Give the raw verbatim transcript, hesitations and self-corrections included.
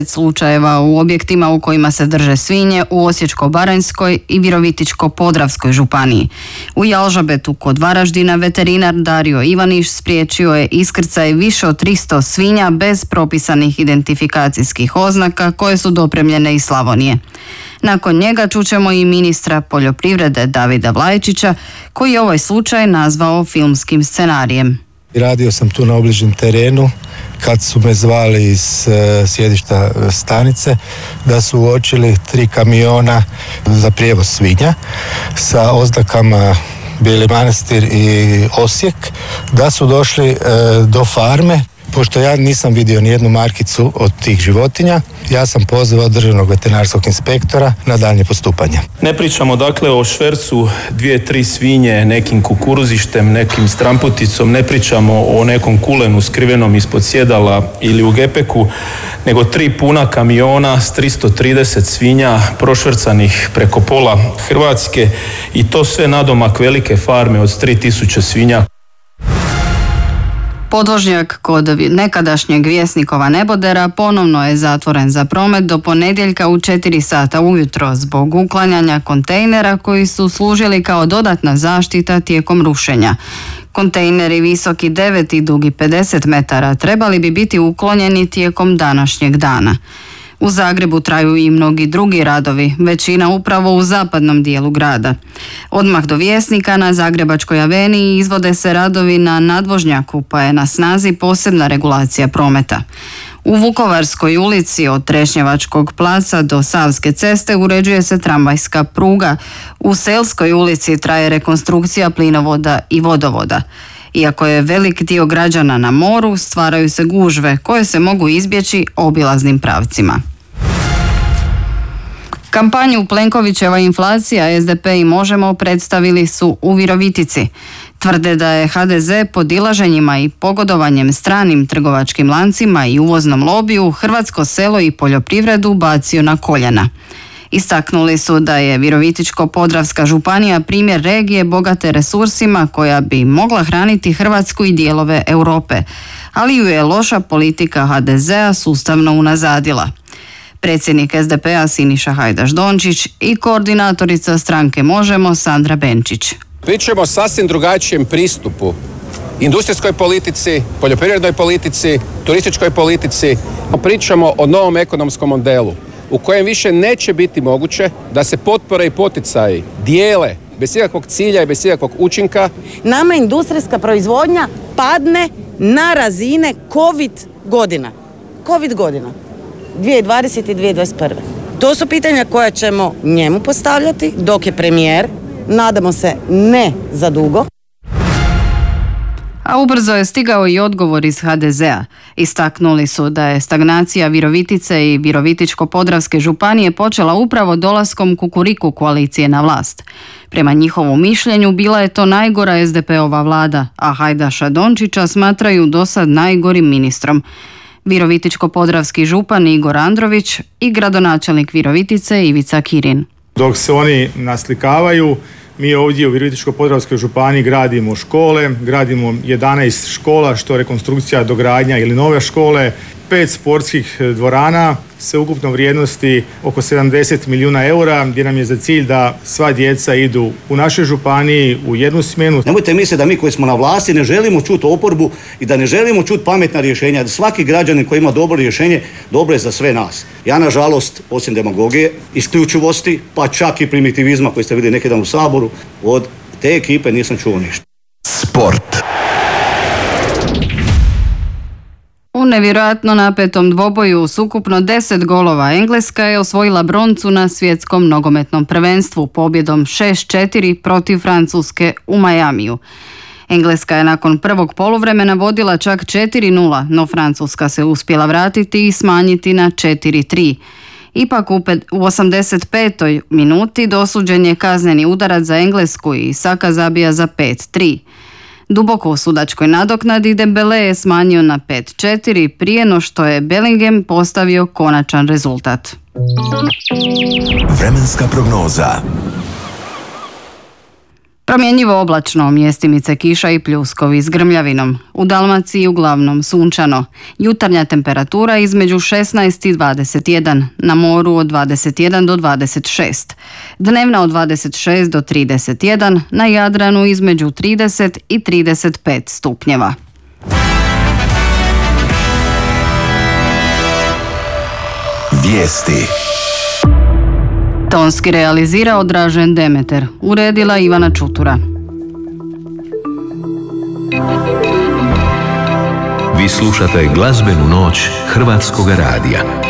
slučajeva u objektima u kojima se drže svinje u Osječko-baranjskoj i Virovitičko-podravskoj županiji. U Jalžabetu kod Varaždina veterinar Dario Ivaniš spriječio je iskrcaj više od tristo svinja bez propisanih identifikacijskih oznaka koje su dopremljene iz Slavonije. Nakon njega čućemo i ministra poljoprivrede Davida Vlajčića koji je ovaj slučaj nazvao filmskim scenarijem. Radio sam tu na obližnjem terenu kad su me zvali iz uh, sjedišta stanice da su uočili tri kamiona za prijevoz svinja sa oznakama Beli Manastir i Osijek, da su došli uh, do farme. Pošto ja nisam vidio nijednu markicu od tih životinja, ja sam pozvao državnog veterinarskog inspektora na daljnje postupanje. Ne pričamo dakle o švercu dvije, tri svinje, nekim kukuruzištem, nekim stramputicom, ne pričamo o nekom kulenu skrivenom ispod sjedala ili u gepeku, nego tri puna kamiona s tristo trideset svinja prošvercanih preko pola Hrvatske i to sve nadomak velike farme od tri tisuće svinja. Podvožnjak kod nekadašnjeg Vjesnikova nebodera ponovno je zatvoren za promet do ponedjeljka u četiri sata ujutro zbog uklanjanja kontejnera koji su služili kao dodatna zaštita tijekom rušenja. Kontejneri visoki devet i dugi pedeset metara trebali bi biti uklonjeni tijekom današnjeg dana. U Zagrebu traju i mnogi drugi radovi, većina upravo u zapadnom dijelu grada. Odmah do Vjesnika na Zagrebačkoj aveniji izvode se radovi na nadvožnjaku, pa je na snazi posebna regulacija prometa. U Vukovarskoj ulici od Trešnjevačkog placa do Savske ceste uređuje se tramvajska pruga. U Selskoj ulici traje rekonstrukcija plinovoda i vodovoda. Iako je velik dio građana na moru, stvaraju se gužve koje se mogu izbjeći obilaznim pravcima. Kampanju Plenkovićeva inflacija es de pe i Možemo predstavili su u Virovitici. Tvrde da je ha de ze podilaženjima i pogodovanjem stranim trgovačkim lancima i uvoznom lobiju hrvatsko selo i poljoprivredu bacio na koljena. Istaknuli su da je Virovitičko-podravska županija primjer regije bogate resursima koja bi mogla hraniti Hrvatsku i dijelove Europe, ali ju je loša politika ha de zea sustavno unazadila. Predsjednik es de pe-a Siniša Hajdaš Dončić i koordinatorica stranke Možemo Sandra Benčić. Pričamo o sasvim drugačijem pristupu industrijskoj politici, poljoprivrednoj politici, turističkoj politici. Pričamo o novom ekonomskom modelu u kojem više neće biti moguće da se potpore i poticaji dijele bez ikakvog cilja i bez ikakvog učinka. Nama industrijska proizvodnja padne na razine COVID godina. COVID godina. dvije tisuće dvadesete i dvije tisuće dvadeset prve. To su pitanja koja ćemo njemu postavljati dok je premijer, nadamo se ne za dugo. A ubrzo je stigao i odgovor iz ha de zea. Istaknuli su da je stagnacija Virovitice i Virovitičko-podravske županije počela upravo dolaskom Kukuriku koalicije na vlast. Prema njihovom mišljenju bila je to najgora es de pe-ova vlada, a Hajdaša Dončića smatraju dosad najgorim ministrom. Virovitičko-podravski župan Igor Andrović i gradonačelnik Virovitice Ivica Kirin. Dok se oni naslikavaju, mi ovdje u Virovitičko-podravskoj županiji gradimo škole, gradimo jedanaest škola, što rekonstrukcija, dogradnja ili nove škole, pet sportskih dvorana, sveukupno vrijednosti oko sedamdeset milijuna eura, gdje nam je za cilj da sva djeca idu u našoj županiji u jednu smjenu. Nemojte misliti da mi koji smo na vlasti ne želimo čuti oporbu i da ne želimo čuti pametna rješenja, da svaki građanin koji ima dobro rješenje, dobro je za sve nas. Ja, nažalost, osim demagogije, isključivosti, pa čak i primitivizma koji ste vidjeli neki dan u Saboru, od te ekipe nisam čuo ništa. Sport. U nevjerojatno napetom dvoboju s ukupno deset golova Engleska je osvojila broncu na svjetskom nogometnom prvenstvu pobjedom šest četiri protiv Francuske u Majamiju. Engleska je nakon prvog poluvremena vodila čak četiri nula, no Francuska se uspjela vratiti i smanjiti na četiri tri. Ipak u osamdeset petoj minuti dosuđen je kazneni udarac za Englesku i Saka zabija za pet tri. Duboko u sudačkoj nadoknadi Dembele je smanjio na pet četiri prije no što je Bellingham postavio konačan rezultat. Vremenska prognoza. Promjenjivo oblačno, mjestimice kiša i pljuskovi s grmljavinom. U Dalmaciji uglavnom sunčano. Jutarnja temperatura između šesnaest i dvadeset jedan, na moru od dvadeset jedan do dvadeset šest. Dnevna od dvadeset šest do trideset jedan, na Jadranu između trideset i trideset pet stupnjeva. Vijesti. Tonski realizirao Dražen Demeter, uredila Ivana Čutura. Vi slušate glazbenu noć Hrvatskoga radija.